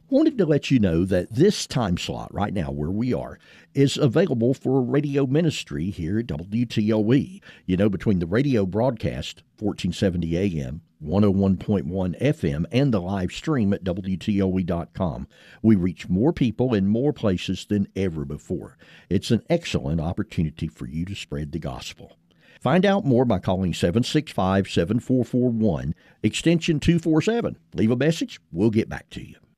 Wanted to let you know that this time slot right now where we are is available for radio ministry here at WTOE. You know, between the radio broadcast, 1470 AM, 101.1 FM, and the live stream at WTOE.com, we reach more people in more places than ever before. It's an excellent opportunity for you to spread the gospel. Find out more by calling 765-7441, extension 247. Leave a message, we'll get back to you.